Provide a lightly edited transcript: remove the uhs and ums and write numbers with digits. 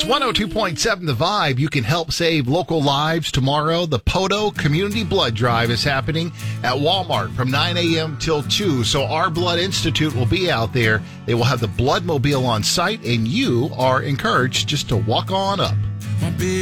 102.7 The Vibe. You can help save local lives tomorrow. The Poto Community Blood Drive is happening at Walmart from 9 a.m. till 2. So Our Blood Institute will be out there. They will have the Blood Mobile on site, and you are encouraged just to walk on up.